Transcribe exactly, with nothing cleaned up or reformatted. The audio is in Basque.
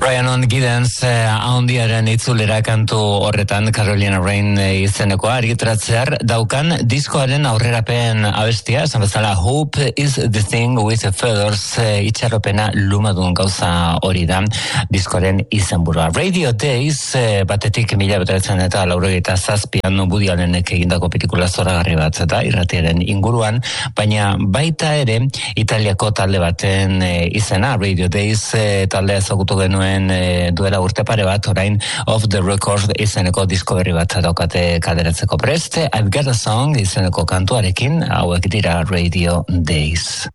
Rhiannon Giddens haundiaren itzulera kantu horretan Carolina Rain izeneko argitratzear daukan diskoaren aurrerapen abestia, esan bezala Hope is the thing with the feathers, itxaropena lumadun gauza hori da diskoaren izenburua. Radio Days batetik mila bedertzen eta laurogeita zazpian Woody Allenek egindako pelikula zoragarri bat da irratiaren inguruan, baina baita ere Italiako talde baten izena Radio Days taldea ezagutu genuen duela urte pare bat, orain Off the Record izeneko disko berri bat daukate kaderatzeko prest. I've Got a Song izeneko kantuarekin, hauek dira Radio Days.